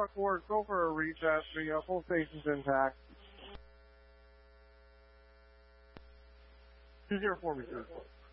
Accord, go for a reset. The full station's intact. 20 me, 2.